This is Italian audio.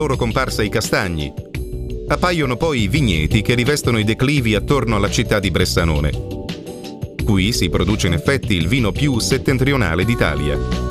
loro comparsa i castagni. Appaiono poi i vigneti che rivestono i declivi attorno alla città di Bressanone. Qui si produce in effetti il vino più settentrionale d'Italia.